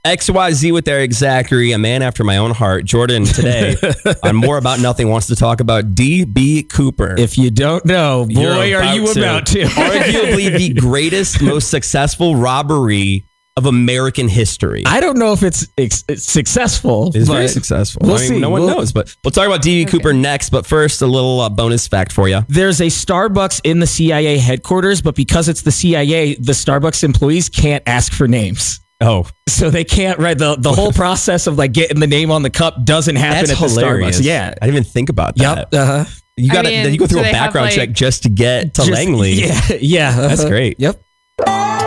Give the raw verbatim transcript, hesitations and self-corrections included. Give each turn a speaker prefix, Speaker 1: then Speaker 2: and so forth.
Speaker 1: X Y Z with Eric Zachary, a man after my own heart. Jordan, today on More About Nothing wants to talk about D B. Cooper.
Speaker 2: If you don't know, boy, are you
Speaker 1: to.
Speaker 2: about to.
Speaker 1: Arguably the greatest, most successful robbery of American history.
Speaker 2: I don't know if it's, it's, it's successful.
Speaker 1: It's
Speaker 2: but
Speaker 1: very successful.
Speaker 2: We'll
Speaker 1: I mean,
Speaker 2: see.
Speaker 1: no one
Speaker 2: We'll-
Speaker 1: knows, but we'll talk about D B.
Speaker 3: Okay.
Speaker 1: Cooper next. But first, a little uh, bonus fact for you.
Speaker 2: There's a Starbucks in the C I A headquarters, but because it's the C I A, the Starbucks employees can't ask for names.
Speaker 1: Oh,
Speaker 2: So they can't, right? The the whole process of like getting the name on the cup doesn't happen
Speaker 1: that's
Speaker 2: at the
Speaker 1: hilarious.
Speaker 2: Starbucks. Yeah.
Speaker 1: I didn't even think about that.
Speaker 2: Yep. Uh-huh.
Speaker 1: You got to
Speaker 3: I mean,
Speaker 1: you go through
Speaker 3: do
Speaker 1: a
Speaker 3: they have,
Speaker 1: background
Speaker 3: like-
Speaker 1: check just to get to
Speaker 2: Just-
Speaker 1: Langley.
Speaker 2: Yeah. Yeah.
Speaker 1: That's
Speaker 2: uh-huh.
Speaker 1: great.
Speaker 2: Yep.